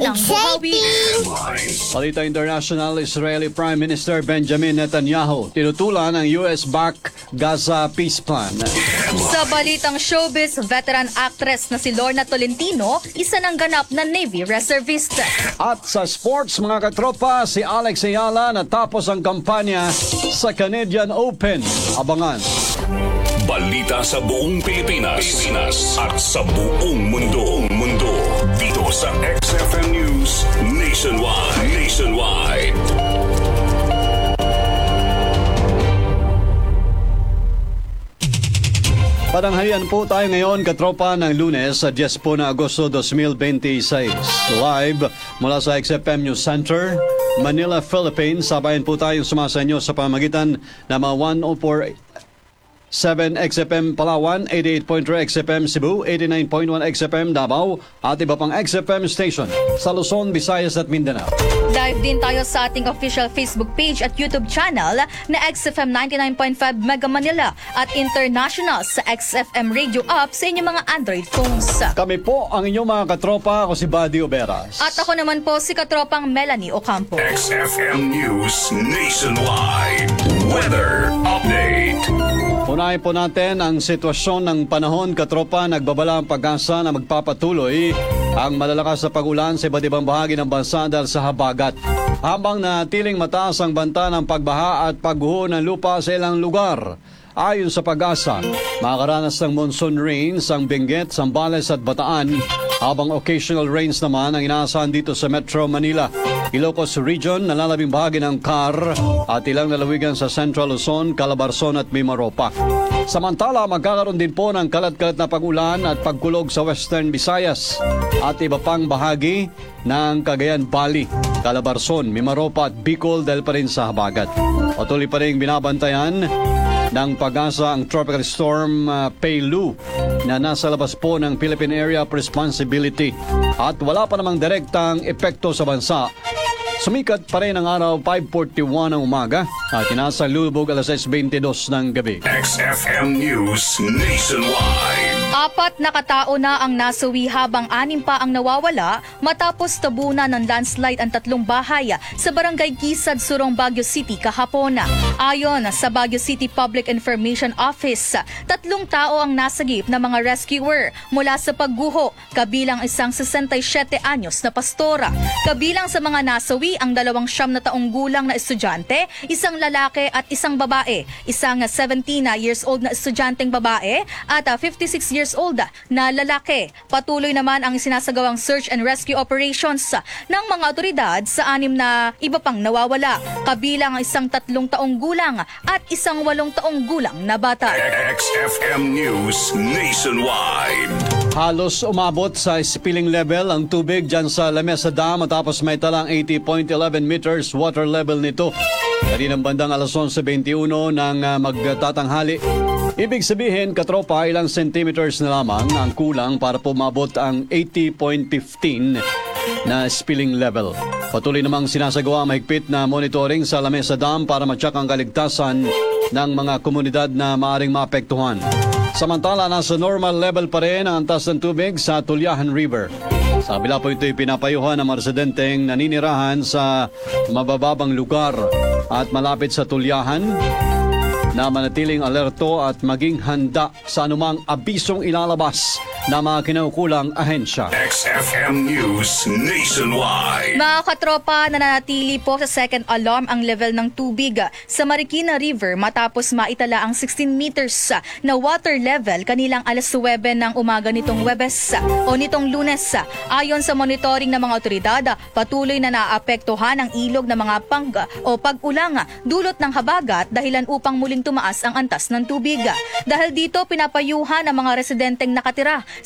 ng buhawi. Balita International, Israeli Prime Minister Benjamin Netanyahu tinutulan ang US-backed Gaza Peace Plan. Sa balitang showbiz, veteran actress na si Lorna Tolentino, isa ng ganap na Navy reservist. At sa sports mga katropa, si Alex Ayala natapos ang kampanya sa Canadian Open. Abangan. Balita sa buong Pilipinas at sa buong mundo. Dito sa XFM News Nationwide. Patanghalian po tayo ngayon, katropa, ng Lunes sa 10 po na Agosto 2026. Live mula sa XFM News Center, Manila, Philippines. Sabayan po tayong sumasanyo sa pamagitan ng mga 104.7 XFM Palawan, 88.3 XFM Cebu, 89.1 XFM Davao, at iba pang XFM station sa Luzon, Visayas at Mindanao. Live din tayo sa ating official Facebook page at YouTube channel na XFM 99.5 Mega Manila at international sa XFM Radio app sa inyong mga Android phones. Kami po ang inyong mga katropa. Ako si Buddy Oberas. At ako naman po si katropang Melanie Ocampo. XFM News Nationwide. Weather Update. Unahin po natin ang sitwasyon ng panahon, katropa. Nagbabala ang pag-asa na magpapatuloy ang malalakas na pag-ulan sa iba't ibang bahagi ng bansa dahil sa habagat. Habang natiling mataas ang banta ng pagbaha at pagguho ng lupa sa ilang lugar. Ayon sa pag-asa, makakaranas ng monsoon rains ang Benguet, Zambales at Bataan, habang occasional rains naman ang inaasahan dito sa Metro Manila, Ilocos Region, nalalabing bahagi ng CAR at ilang lalawigan sa Central Luzon, Calabarzon at Mimaropa. Samantala, magkakaroon din po ng kalat-kalat na pag-ulan at pagkulog sa Western Visayas at iba pang bahagi ng Cagayan Valley, Calabarzon, Mimaropa at Bicol dahil pa rin sa habagat. Patuloy pa rin binabantayan ng pag-asa ang Tropical Storm Peilu na nasa labas po ng Philippine Area of Responsibility at wala pa namang direktang epekto sa bansa. Sumikat pa rin ang araw 5:41 ng umaga at inasa lubog alas 6:22 ng gabi. XFM News Nationwide. 4 na katao na ang nasawi habang 6 pa ang nawawala matapos tabunan ng landslide ang 3 bahay sa Barangay Kisad, Surong, Baguio City kahapon. Ayon sa Baguio City Public Information Office, 3 tao ang nasagip na mga rescuer mula sa pagguho, kabilang isang 67 anyos na pastora. Kabilang sa mga nasawi ang 29 na taong gulang na estudyante, isang lalaki at isang babae, isang 17 years old na estudyanteng babae at 56 years old na lalaki. Patuloy naman ang sinasagawang search and rescue operations ng mga otoridad sa 6 na iba pang nawawala, kabilang isang 3 taong gulang at isang 8 taong gulang na bata. XFM News Nationwide. Halos umabot sa spilling level ang tubig dyan sa La Mesa Dam matapos may talang 80.11 meters water level nito. Kaninang bandang alas 11:21 ng magtatanghali. Ibig sabihin, katropa, ilang centimeters na lamang ang kulang para pumabot ang 80.15 na spilling level. Patuloy namang sinasagawa mahigpit na monitoring sa La Mesa Dam para matyak ang kaligtasan ng mga komunidad na maaaring maapektuhan. Samantala, nasa normal level pa rin ang antas ng tubig sa Tulyahan River. Sa kabila po ito'y pinapayuhan ng mga residenteng naninirahan sa mabababang lugar at malapit sa Tulyahan na manatiling alerto at maging handa sa anumang abisong ilalabas na mga kinaukulang ahensya. XFM News Nationwide. Mga katropa, nananatili po sa second alarm ang level ng tubig sa Marikina River matapos maitala ang 16 meters na water level kanilang alas 9 ng umaga nitong Huwebes o nitong Lunes. Ayon sa monitoring ng mga otoridad, patuloy na naapektuhan ang ilog ng mga pag-ulang dulot ng habagat dahilan upang muling tumaas ang antas ng tubig. Dahil dito, pinapayuhan ang mga residenteng nakatira